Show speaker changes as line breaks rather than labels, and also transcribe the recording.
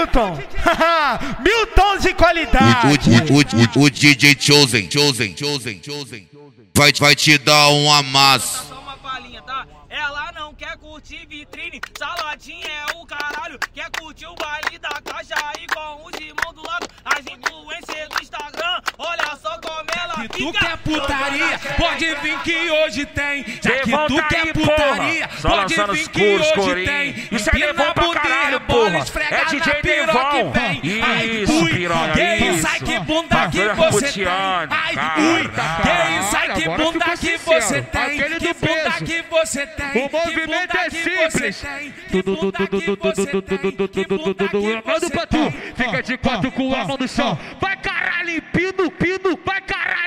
Milton. Milton de qualidade.
O DJ Chosen vai te dar um amasso.
Só uma palhinha, tá? Ela não quer curtir vitrine, saladinha é o caralho. Quer curtir o baile da caixa aí com os irmãos do lado. As influências do Instagram, olha só como ela fica.
Tu quer putaria, pode vir que hoje tem. Já que
Devon
tu
tá
quer
aí,
putaria,
porra. Só
pode
lançando
vir
os
que
puros,
hoje
corinho.
tem.
Isso é Devon pra caralho, porra. É DJ Devon. Isso, piranha,
que isso,
isso.
ai que bunda que
Bagulho
você tem.
putiano,
Ai,
cara.
ui, que isso, ai que
Agora
bunda
ficou
que
sincero.
você tem.
Aquele
Que
do
bunda
peso.
que você tem.
O movimento é simples. Manda pra tu. Fica de quatro com a mão no chão. Vai caralho, pino.